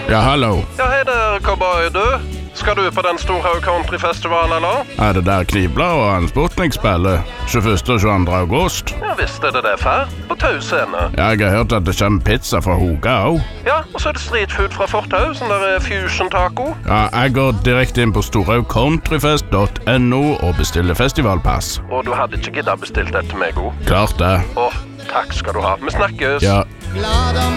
Ja, hallo. Ja, hei der, cowboy, du. Skal du på den Storhaug Countryfestival, eller? Er det der Knibla og han Sputnik spiller? 21. og 22. august? Ja, visst er det fær. På Tau scene. Ja, jeg har hørt at det kommer pizza fra Hoga også. Ja, og så er det street food fra Fortau, sånn der fusion taco. Ja, jeg går direkte inn på storhaugcountryfest.no og bestiller festivalpass. Og du hadde ikke giddet bestilt det til meg, god. Klart det. Åh, takk skal du ha. Vi snakkes. Ja. Glad om